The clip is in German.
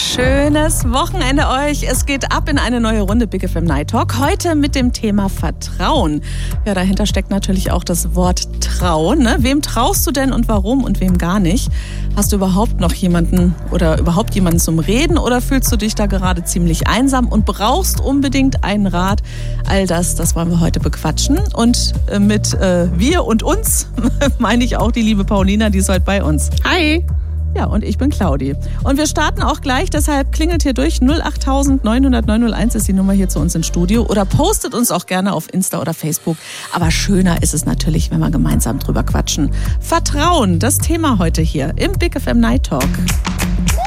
Schönes Wochenende euch. Es geht ab in eine neue Runde Big FM Night Talk. Heute mit dem Thema Vertrauen. Ja, dahinter steckt natürlich auch das Wort Trauen. Ne? Wem traust du denn und warum und wem gar nicht? Hast du überhaupt noch jemanden oder überhaupt jemanden zum Reden oder fühlst du dich da gerade ziemlich einsam und brauchst unbedingt einen Rat? All das wollen wir heute bequatschen. Und mit wir und uns meine ich auch die liebe Paulina, die ist heute bei uns. Hi! Ja, und ich bin Claudi. Und wir starten auch gleich, deshalb klingelt hier durch. 08000 900 901 ist die Nummer hier zu uns ins Studio. Oder postet uns auch gerne auf Insta oder Facebook. Aber schöner ist es natürlich, wenn wir gemeinsam drüber quatschen. Vertrauen, das Thema heute hier im Big FM Night Talk.